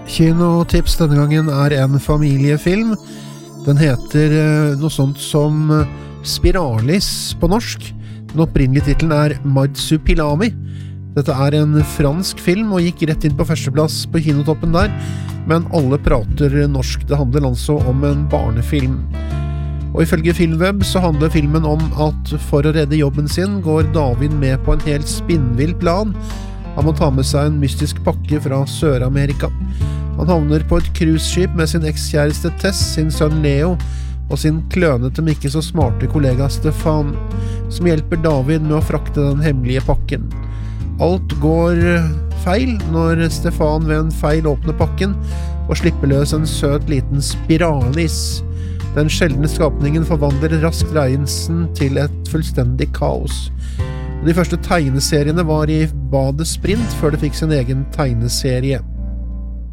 Kinotips denne gangen en familiefilm. Den heter noe sånt som Spiralis på norsk. Den opprinnelige titelen Marsupilami. Dette en fransk film og gikk rett inn på førsteplass på kinotoppen der, men alle prater norsk. Det handler altså om en barnefilm. Og ifølge Filmweb så handler filmen om at for å redde jobben sin går David med på en helt spinnvill plan. Han må ta med seg en mystisk pakke fra Sør-Amerika. Han havner på et cruiseskip med sin ekskjæreste Tess, sin sønn Leo og sin klønete, men ikke så smarte kollega Stefan, som hjelper David med å frakte den hemmelige pakken. Alt går feil når Stefan ved en feil åpner pakken og slipper løs en søt liten spiralis. Den sjeldne skapningen forvandler raskt reisen til et fullstendig kaos. De første tegneseriene var i badet Sprint før det fikk sin egen tegneserie.